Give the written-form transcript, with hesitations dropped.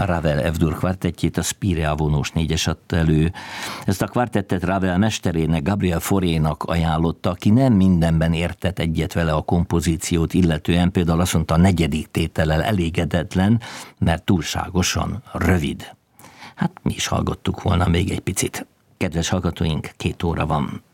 Ravel F-dur kvartettjét, a Spirea vonós négyes adta elő. Ezt a kvartettet Ravel mesterének, Gabriel Faurénak ajánlotta, aki nem mindenben értett egyet vele a kompozíciót illetően, például azt mondta, a negyedik tétellel elégedetlen, mert túlságosan rövid. Hát mi is hallgattuk volna még egy picit. Kedves hallgatóink, 2 óra van.